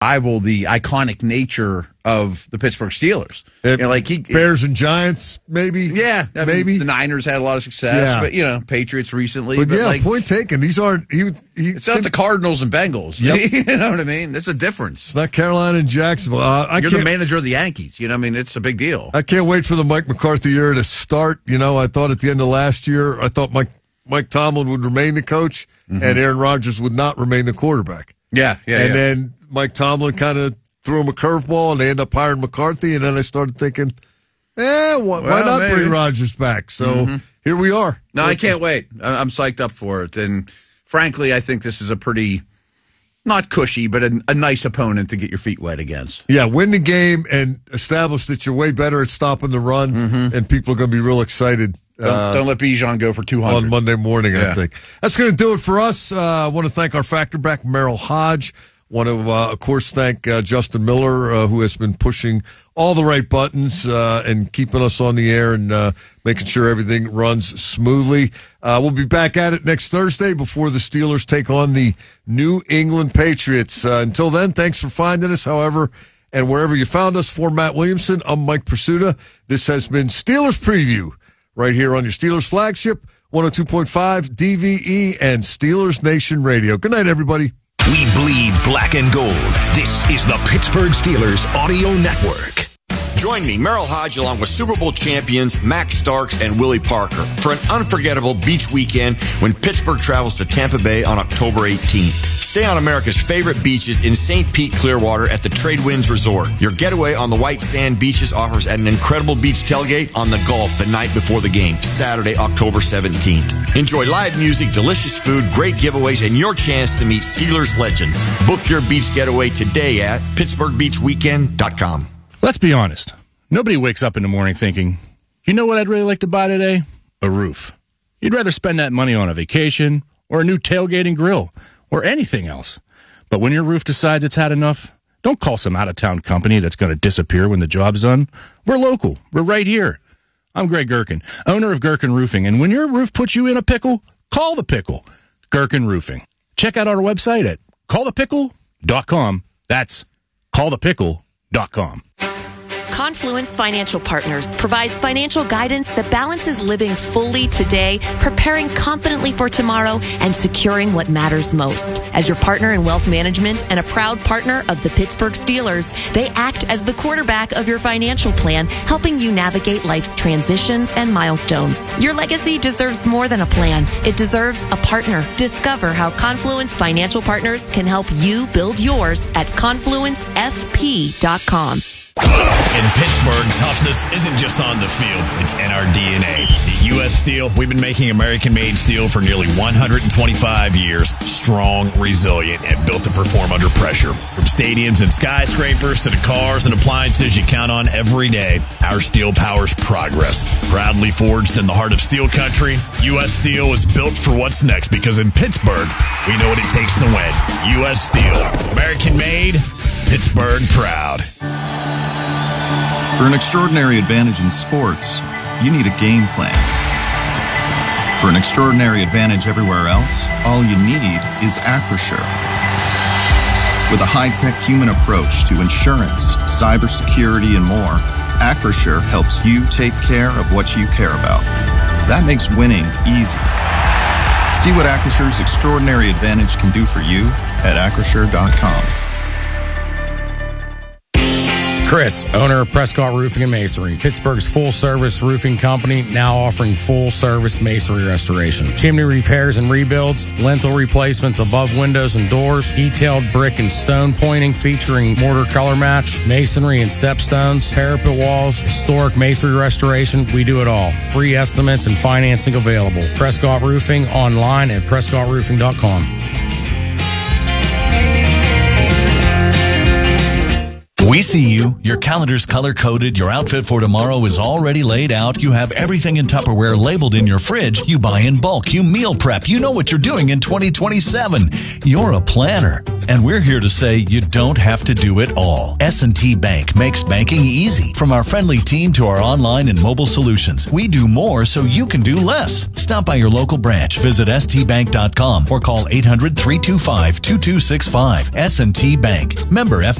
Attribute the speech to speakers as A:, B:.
A: rival the iconic nature of the Pittsburgh Steelers.
B: Bears and Giants, maybe.
A: Yeah,
B: maybe.
A: The Niners had a lot of success, but Patriots recently.
B: But point taken. These aren't.
A: It's not the Cardinals and Bengals. Yep. You know what I mean? That's a difference.
B: It's not Carolina and Jacksonville.
A: You're the manager of the Yankees. You know what I mean? It's a big deal.
B: I can't wait for the Mike McCarthy year to start. I thought at the end of last year, I thought Mike Tomlin would remain the coach and Aaron Rodgers would not remain the quarterback.
A: Yeah.
B: And then Mike Tomlin kind of threw him a curveball, and they ended up hiring McCarthy. And then I started thinking, why not bring Rodgers back? So here we are.
A: No, I can't wait. I'm psyched up for it. And frankly, I think this is a pretty, not cushy, but a nice opponent to get your feet wet against.
B: Yeah, win the game and establish that you're way better at stopping the run, and people are going to be real excited.
A: Don't let Bijan go for 200
B: on Monday morning. I think that's going to do it for us. I want to thank our factor back, Merrill Hodge. Want to, of course, thank Justin Miller, who has been pushing all the right buttons and keeping us on the air and making sure everything runs smoothly. We'll be back at it next Thursday before the Steelers take on the New England Patriots. Until then, thanks for finding us, however, and wherever you found us. For Matt Williamson, I'm Mike Pursuta. This has been Steelers Preview right here on your Steelers flagship, 102.5 DVE and Steelers Nation Radio. Good night, everybody.
C: We bleed black and gold. This is the Pittsburgh Steelers Audio Network.
D: Join me, Merrill Hodge, along with Super Bowl champions Max Starks and Willie Parker for an unforgettable beach weekend when Pittsburgh travels to Tampa Bay on October 18th. Stay on America's favorite beaches in St. Pete, Clearwater at the Tradewinds Resort. Your getaway on the white sand beaches offers an incredible beach tailgate on the Gulf the night before the game, Saturday, October 17th. Enjoy live music, delicious food, great giveaways, and your chance to meet Steelers legends. Book your beach getaway today at PittsburghBeachWeekend.com.
E: Let's be honest. Nobody wakes up in the morning thinking, you know what I'd really like to buy today? A roof. You'd rather spend that money on a vacation or a new tailgating grill or anything else. But when your roof decides it's had enough, don't call some out-of-town company that's going to disappear when the job's done. We're local. We're right here. I'm Greg Gherkin, owner of Gherkin Roofing. And when your roof puts you in a pickle, call the pickle. Gherkin Roofing. Check out our website at callthepickle.com. That's callthepickle.com.
F: Confluence Financial Partners provides financial guidance that balances living fully today, preparing confidently for tomorrow, and securing what matters most. As your partner in wealth management and a proud partner of the Pittsburgh Steelers, they act as the quarterback of your financial plan, helping you navigate life's transitions and milestones. Your legacy deserves more than a plan. It deserves a partner. Discover how Confluence Financial Partners can help you build yours at confluencefp.com.
G: In Pittsburgh, toughness isn't just on the field, it's in our DNA. At U.S. Steel, we've been making American-made steel for nearly 125 years. Strong, resilient, and built to perform under pressure. From stadiums and skyscrapers to the cars and appliances you count on every day, our steel powers progress. Proudly forged in the heart of steel country, U.S. Steel is built for what's next because in Pittsburgh, we know what it takes to win. U.S. Steel. American-made, Pittsburgh proud.
H: For an extraordinary advantage in sports, you need a game plan. For an extraordinary advantage everywhere else, all you need is Acrisure. With a high-tech human approach to insurance, cybersecurity, and more, Acrisure helps you take care of what you care about. That makes winning easy. See what Acrissure's extraordinary advantage can do for you at Acrisure.com.
I: Chris, owner of Prescott Roofing and Masonry, Pittsburgh's full-service roofing company, now offering full-service masonry restoration. Chimney repairs and rebuilds, lintel replacements above windows and doors, detailed brick and stone pointing featuring mortar color match, masonry and stepstones, parapet walls, historic masonry restoration. We do it all. Free estimates and financing available. Prescott Roofing online at PrescottRoofing.com.
J: We see you. Your calendar's color-coded. Your outfit for tomorrow is already laid out. You have everything in Tupperware labeled in your fridge. You buy in bulk. You meal prep. You know what you're doing in 2027. You're a planner. And we're here to say you don't have to do it all. S&T Bank makes banking easy. From our friendly team to our online and mobile solutions, we do more so you can do less. Stop by your local branch. Visit stbank.com or call 800-325-2265. S&T Bank. Member